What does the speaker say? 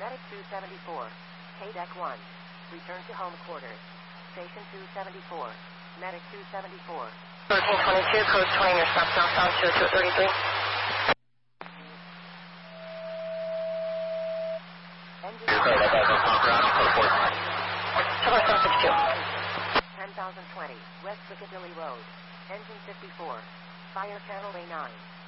Medic 274. K-Deck 1. Return to home quarters. Station 274. Medic 274. 1322, code 20, your stop southbound 0233. Engine 10,020, West Piccadilly Road. Engine 54. Fire channel A9.